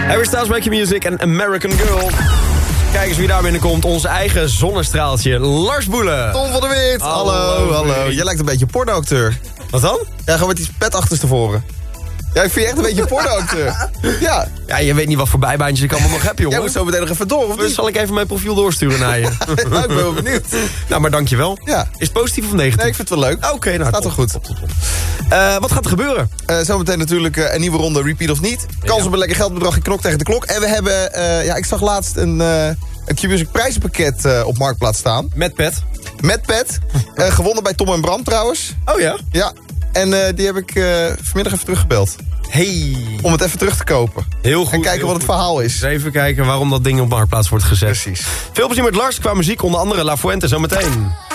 Harry Styles, Make Your Music en American Girl. Kijk eens wie daar binnenkomt. Onze eigen zonnestraaltje, Lars Boelen. Tom van der Weert. Hallo. Jij lijkt een beetje een pornoacteur. Wat dan? Ja, gewoon met die pet achterstevoren. Ja, ik vind je echt een beetje een pornoacteur. Ja. Ja, je weet niet wat voor bijbaantjes ik allemaal nog heb, jongen. Jij moet zo meteen nog even door, of Dus niet? zal ik even mijn profiel doorsturen naar je? Ja, ik ben wel benieuwd. Nou, maar dankjewel. Ja. Is het positief of negatief? Nee, ik vind het wel leuk. Oké, nou, Staat wel goed. Top. Wat gaat er gebeuren? Zometeen natuurlijk een nieuwe ronde Repeat of Niet. Kans op een lekker geldbedrag in Knok tegen de Klok. En we hebben, ik zag laatst een Q-Music prijzenpakket op Marktplaats staan. Met pet. Met pet. Gewonnen bij Tom en Bram trouwens. Oh ja? Ja. En die heb ik vanmiddag even teruggebeld. Hey. Om het even terug te kopen. Heel goed. En kijken wat het verhaal is. Dus even kijken waarom dat ding op Marktplaats wordt gezet. Precies. Veel plezier met Lars qua muziek, onder andere La Fuente zometeen.